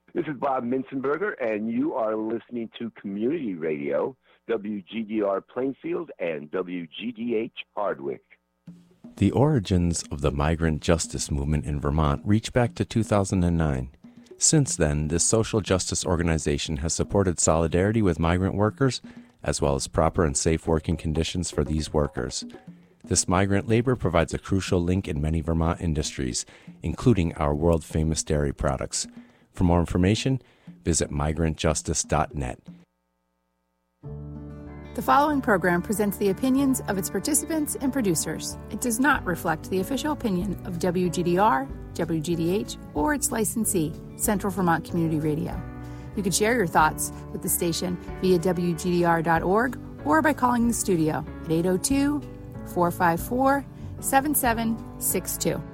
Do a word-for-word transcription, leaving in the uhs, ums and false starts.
This is Bob Minzenberger, and you are listening to Community Radio, W G D R Plainfield and W G D H Hardwick. The origins of the migrant justice movement in Vermont reach back to two thousand nine. Since then, this social justice organization has supported solidarity with migrant workers, as well as proper and safe working conditions for these workers. This migrant labor provides a crucial link in many Vermont industries, including our world-famous dairy products. For more information, visit migrant justice dot net. The following program presents the opinions of its participants and producers. It does not reflect the official opinion of W G D R, W G D H, or its licensee, Central Vermont Community Radio. You can share your thoughts with the station via W G D R dot org or by calling the studio at eight oh two, four five four, seven seven six two.